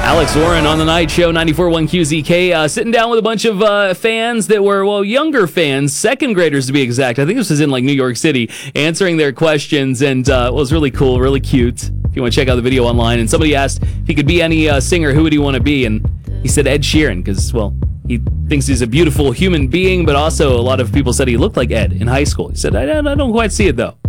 Alex Warren on the Night Show, 94.1 QZK, sitting down with a bunch of fans that were, younger fans, second graders to be exact. I think this was in, New York City, answering their questions, and it was really cool, really cute. If you want to check out the video online. And somebody asked if he could be any singer, who would he want to be? And he said Ed Sheeran, because, he thinks he's a beautiful human being, but also a lot of people said he looked like Ed in high school. He said, I don't quite see it, though.